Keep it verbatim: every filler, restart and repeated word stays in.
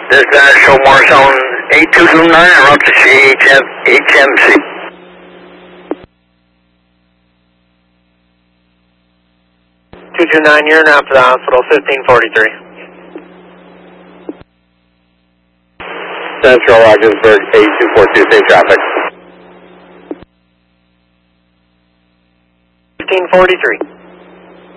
This is uh, Showmore Zone eight two two nine, route to C H M C. two two nine, you're now to the hospital, fifteen forty-three. Central Ogdensburg eight two four two, same traffic. fifteen forty-three.